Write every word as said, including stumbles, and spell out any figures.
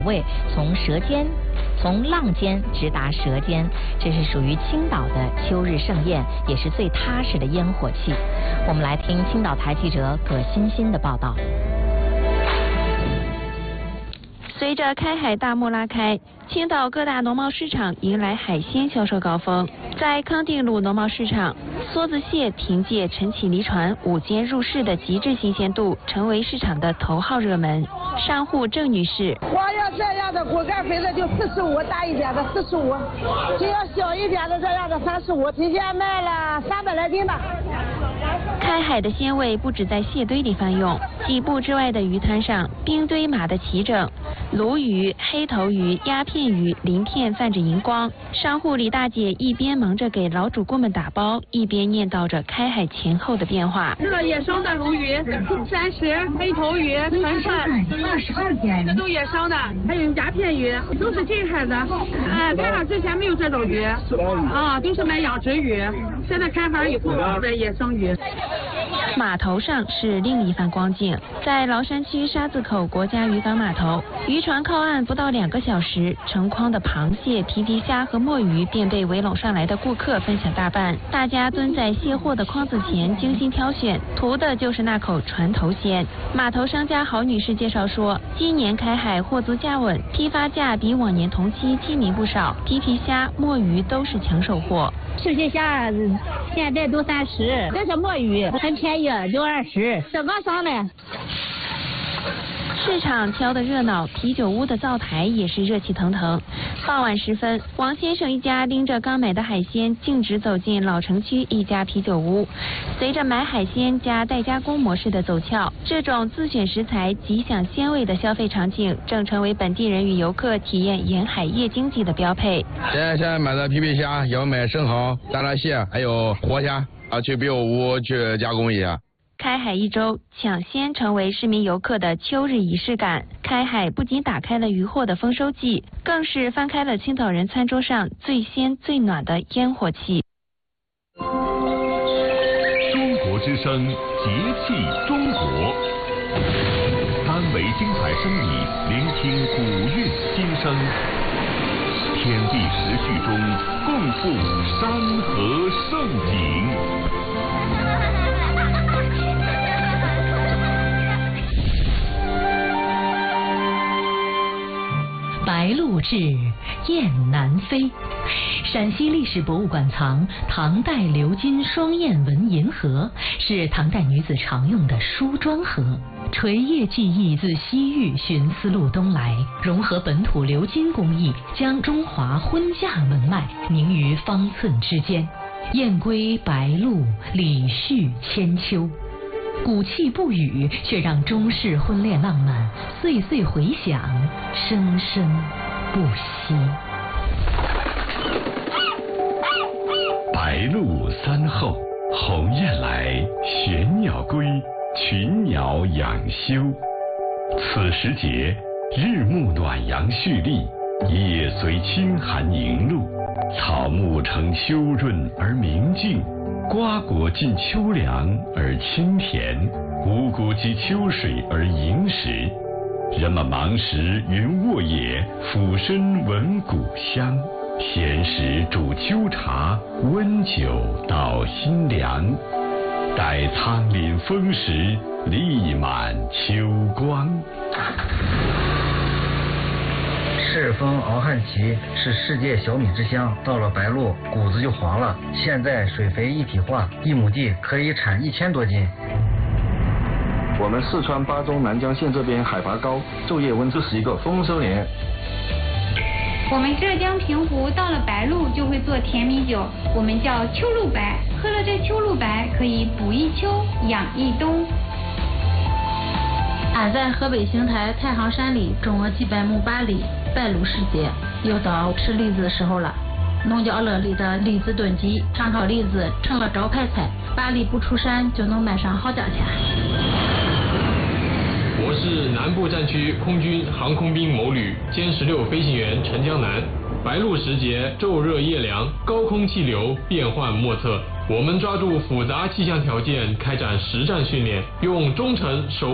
位从舌尖，从浪尖直达舌尖，这是属于青岛的秋日盛宴，也是最踏实的烟火气。我们来听青岛台记者葛欣欣的报道。 随着开海大幕拉开，青岛各大农贸市场迎来海鲜销售高峰。在康定路农贸市场，梭子蟹凭借晨起离船、午间入市的极致新鲜度，成为市场的头号热门。商户郑女士： 我要这样的果干肥的就四十五，大一点的四十五，就要小一点的这样的三十五，提前卖了三百来斤吧。 开海的鲜味不止在蟹堆里翻涌，几步之外的鱼摊上冰堆码得齐整，鲈鱼、黑头鱼、鸦片鱼鳞片泛着荧光。商户李大姐一边忙着给老主顾们打包，一边念叨着开海前后的变化。 这个野生的鲈鱼三十，黑头鱼全算二十二点，这都野生的，还有鸦片鱼都是近海的。哎，开行之前没有这种鱼啊，都是卖养殖鱼。现在开行以后卖野生鱼。 码头上是另一番光景，在崂山区沙子口国家渔港码头，渔船靠岸不到两个小时，成筐的螃蟹、皮皮虾和墨鱼便被围拢上来的顾客分享大半。大家蹲在卸货的筐子前精心挑选，图的就是那口船头鲜。码头商家郝女士介绍说，今年开海货足价稳，批发价比往年同期亲民不少，皮皮虾、墨鱼都是抢手货。 吃蟹虾现在都三十，这是墨鱼很便宜，就二十，这个上来。 市场挑得热闹，啤酒屋的灶台也是热气腾腾。傍晚时分，王先生一家拎着刚买的海鲜，径直走进老城区一家啤酒屋。随着买海鲜加代加工模式的走俏，这种自选食材、即享鲜味的消费场景，正成为本地人与游客体验沿海夜经济的标配。 现在现在买的皮皮虾，要买生蚝、大闸蟹，还有活虾，啊，去啤酒屋去加工一下。 开海一周，抢鲜成为市民游客的秋日仪式感。开海不仅打开了渔获的丰收季，更是翻开了青岛人餐桌上最鲜最暖的烟火气。 中国之声，节气中国，三维精彩声意，聆听古韵今生，天地时序中共赴山河盛景。 白鹭至，雁南飞。陕西历史博物馆藏唐代鎏金双燕纹银盒，是唐代女子常用的梳妆盒。垂叶技艺自西域寻丝路东来，融合本土鎏金工艺，将中华婚嫁纹脉凝于方寸之间。燕归白鹭，礼序千秋。古气不语，却让中式婚恋浪漫岁岁回响，生生不息。 白鹭三候，鸿雁来，玄鸟归，群鸟养休。此时节，日暮暖阳蓄力，夜随清寒凝露，草木呈秋润而明净，瓜果尽秋凉而清甜，五谷及秋水而盈实。人们忙时云卧野，俯身闻谷香，闲时煮秋茶，温酒捣心凉。待仓廪丰实，力满秋光。 赤峰敖汉旗是世界小米之乡，到了白鹭谷子就黄了。现在水肥一体化，一亩地可以产一千多斤。 我们四川巴中南江县这边海拔高，昼夜温，这是一个丰收年。 我们浙江平湖到了白露就会做甜米酒，我们叫秋露白。喝了这秋露白，可以补一秋，养一冬。 俺在河北邢台太行山里种了几百亩八梨，白露时节又到吃梨子的时候了。农家乐里的梨子炖鸡、糖炒梨子成了招牌菜，把梨不出山就能卖上好价钱。 我是南部战区空军航空兵某旅歼十六飞行员陈江南。白露时节，昼热夜凉，高空气流变幻莫测。我们抓住复杂气象条件，开展实战训练，用忠诚守